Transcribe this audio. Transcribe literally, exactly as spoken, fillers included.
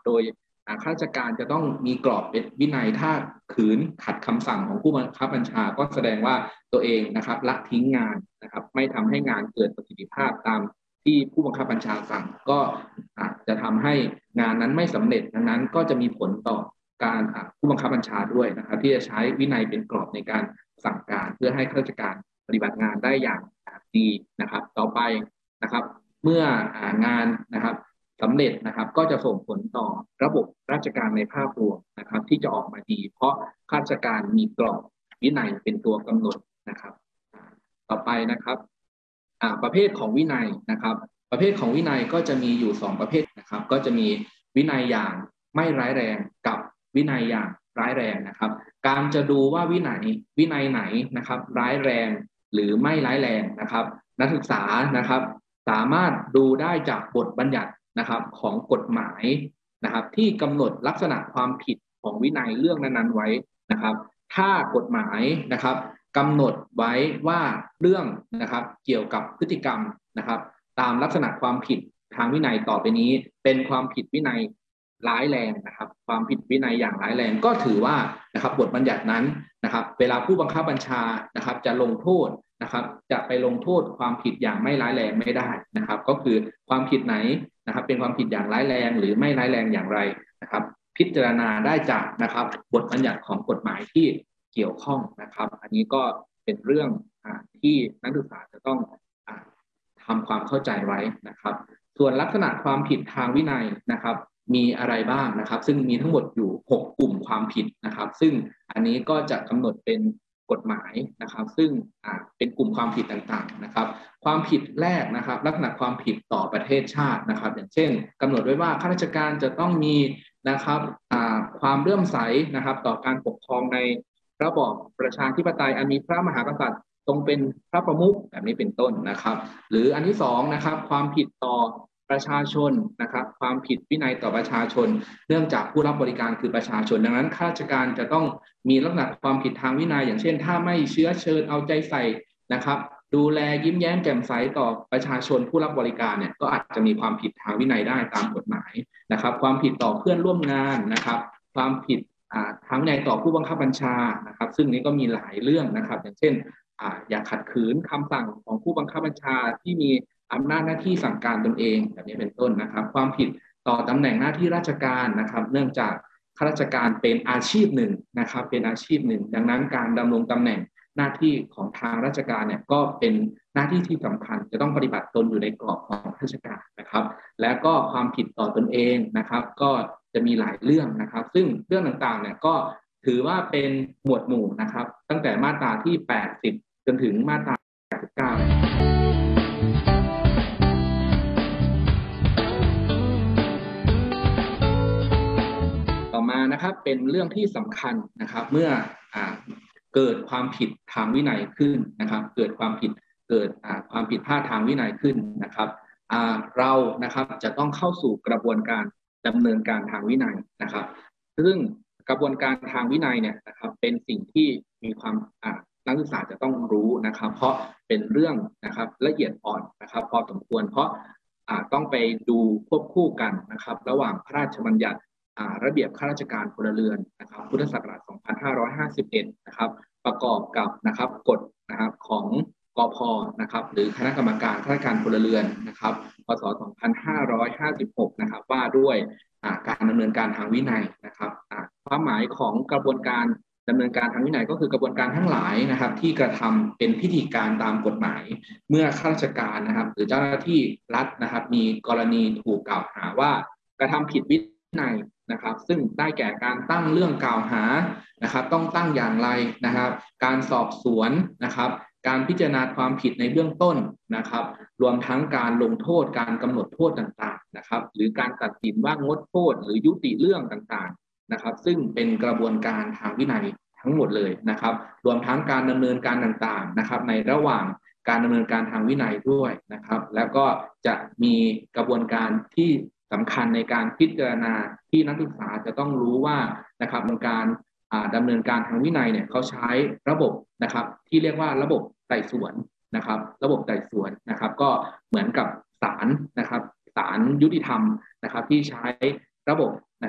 โดยข้าราชการจะต้องมีกรอบเป็นวินัยถ้าขืนขัดคำสั่งของผู้บังคับบัญชาก็แสดงว่าตัวเองนะครับละทิ้งงานนะครับไม่ทำให้งานเกิดประสิทธิภาพตามที่ผู้บังคับบัญชาสั่งก็อาจจะทำให้งานนั้นไม่สำเร็จดังนั้นก็จะมีผลต่อการผู้บังคับบัญชาด้วยนะครับที่จะใช้วินัยเป็นกรอบในการสั่งการเพื่อให้ข้าราชการปฏิบัติงานได้อย่างดีนะครับต่อไปนะครับเมื่องานนะครับสำเร็จนะครับก็จะส่งผลต่อระบบราชการในภาพรวมนะครับที่จะออกมาดีเพราะข้าราชการมีกรอบวินัยเป็นตัวกำหนดนะครับต่อไปนะครับประเภทของวินัยนะครับประเภทของวินัยก็จะมีอยู่สองประเภทนะครับก็จะมีวินัยอย่างไม่ร้ายแรงกับวินัยอย่างร้ายแรงนะครับการจะดูว่าวินัยวินัยไหนนะครับร้ายแรงหรือไม่ร้ายแรงนะครับนักศึกษานะครับสามารถดูได้จากบทบัญญัตินะครับของกฎหมายนะครับที่กำหนดลักษณะความผิดของวินัยเรื่องนั้นๆไว้นะครับถ้ากฎหมายนะครับกำหนดไว้ว่าเรื่องนะครับเกี่ยวกับพฤติกรรมนะครับตามลักษณะความผิดทางวินัยต่อไปนี้เป็นความผิดวินัยร้ายแรงนะครับความผิดวินัยอย่างร้ายแรงก็ถือว่านะครับบทบัญญัตินั้นนะครับเวลาผู้บังคับบัญชานะครับจะลงโทษนะครับจะไปลงโทษความผิดอย่างไม่ร้ายแรงไม่ได้นะครับก็คือความผิดไหนนะครับเป็นความผิดอย่างร้ายแรงหรือไม่ร้ายแรงอย่างไรนะครับพิจารณาได้จากนะครับบทบัญญัติของกฎหมายที่เกี่ยวข้องนะครับอันนี้ก็เป็นเรื่องที่นักศึกษาจะต้องทำความเข้าใจไว้นะครับส่วนลักษณะความผิดทางวินัยนะครับมีอะไรบ้างนะครับซึ่งมีทั้งหมดอยู่หกกลุ่มความผิดนะครับซึ่งอันนี้ก็จะกำหนดเป็นกฎหมายนะครับซึ่งเป็นกลุ่มความผิดต่างๆนะครับความผิดแรกนะครับลักษณะความผิดต่อประเทศชาตินะครับอย่างเช่นกำหนดไว้ว่าข้าราชการจะต้องมีนะครับความเลื่อมใสนะครับต่อการปกครองในระบอบประชาธิปไตยอันมีพระมหากษัตริย์ทรงเป็นพระประมุขแบบนี้เป็นต้นนะครับหรืออันที่สองนะครับความผิดต่อประชาชนนะครับความผิดวินัยต่อประชาชนเนื่องจากผู้รับบริการคือประชาชนดังนั้นข้าราชการจะต้องมีลักษณะความผิดทางวินัยอย่างเช่นถ้าไม่เชื้อเชิญเอาใจใส่นะครับดูแลยิ้มแย้มแจ่มใสต่อประชาชนผู้รับบริการเนี่ยก็อาจจะมีความผิดทางวินัยได้ตามกฎหมายนะครับความผิดต่อเพื่อนร่วมงานนะครับความผิดทางวินัยต่อผู้บังคับบัญชานะครับซึ่งนี้ก็มีหลายเรื่องนะครับอย่างเช่นอย่าขัดขืนคำสั่งของผู้บังคับบัญชาที่มีอำนาจหน้าที่สั่งการตนเองแบบนี้เป็นต้นนะครับความผิดต่อตำแหน่งหน้าที่ราชการนะครับเนื่องจากข้าราชการเป็นอาชีพหนึ่งนะครับเป็นอาชีพหนึ่งดังนั้นการดำรงตำแหน่งหน้าที่ของทางราชการเนี่ยก็เป็นหน้าที่ที่สำคัญจะต้องปฏิบัติตนอยู่ในกรอบของราชการนะครับและก็ความผิดต่อตนเองนะครับก็จะมีหลายเรื่องนะครับซึ่งเรื่องต่างๆเนี่ยก็ถือว่าเป็นหมวดหมู่นะครับตั้งแต่มาตราที่แปดสิบจนถึงมาตราแปดสิบเก้ามานะครับเป็นเรื่องที่สำคัญนะครับเมื่ออ่าเกิดความผิดทางวินัยขึ้นนะครับเกิดความผิดเกิดอ่าความผิดพลาดทางวินัยขึ้นนะครับอ่าเรานะครับจะต้องเข้าสู่กระบวนการดำเนินการทางวินัยนะครับซึ่งกระบวนการทางวินัยเนี่ยนะครับเป็นสิ่งที่มีความอ่านักศึกษาจะต้องรู้นะครับเพราะเป็นเรื่องนะครับละเอียดอ่อนนะครับพอสมควรเพราะอ่าต้องไปดูควบคู่กันนะครับระหว่างพระราชบัญญัติระเบียบข้าราชการพลเรือนนะครับพุทธศักราชสองพันห้าร้อยห้าสิบเอ็ดนะครับประกอบกับนะครับกฎนะครับของกพ.นะครับหรือคณะกรรมการข้าราชการพลเรือนนะครับพ.ศ. สองพันห้าร้อยห้าสิบหกนะครับว่าด้วยการดำเนินการทางวินัยนะครับความหมายของกระบวนการดำเนินการทางวินัยก็คือกระบวนการทั้งหลายนะครับที่กระทำเป็นพิธีการตามกฎหมายเมื่อข้าราชการนะครับหรือเจ้าหน้าที่รัฐนะครับมีกรณีถูกกล่าวหาว่ากระทำผิดวินัยนะครับซึ่งได้แก่การตั้งเรื่องกล่าวหานะครับต้องตั้งอย่างไรนะครับการสอบสวนนะครับการพิจารณาความผิดในเบื้องต้นนะครับรวมทั้งการลงโทษการกำหนดโทษต่างๆนะครับหรือการตัดสินว่างดโทษหรือยุติเรื่องต่างๆนะครับซึ่งเป็นกระบวนการทางวินัยทั้งหมดเลยนะครับรวมทั้งการดำเนินการต่างๆนะครับในระหว่างการดำเนินการทางวินัยด้วยนะครับแล้วก็จะมีกระบวนการที่สำคัญในการพิจารณาที่นักศึกษาจะต้องรู้ว่านะครับในการดำเนินการทางวินัยเนี่ยเขาใช้ระบบนะครับที่เรียกว่าระบบไต่สวนนะครับระบบไต่สวนนะครับก็เหมือนกับศาลนะครับศาลยุติธรรมนะครับที่ใช้ระบบ